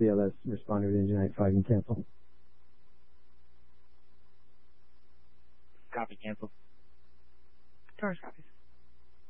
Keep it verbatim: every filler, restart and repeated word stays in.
B L S responder to engine nine five and cancel. Copy, cancel. Taurus copies.